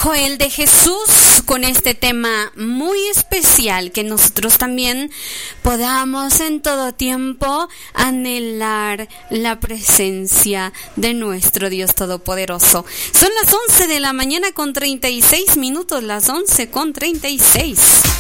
Joel de Jesús, con este tema muy especial, que nosotros también podamos en todo tiempo anhelar la presencia de nuestro Dios Todopoderoso. Son las 11 de la mañana con 36 minutos, las 11 con 36.